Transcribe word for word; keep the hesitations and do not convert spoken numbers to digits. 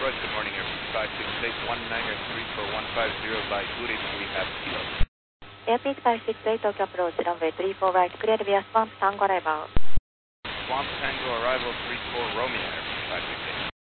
Detroit, good morning, Air five six eight one niner three four one five zero by Gooding, we have Kilo. Airpeak five six eight Tokyo approach, runway three four right, cleared via Swamp Tango arrival. Swamp Tango arrival three four Romeo, Air five six eight.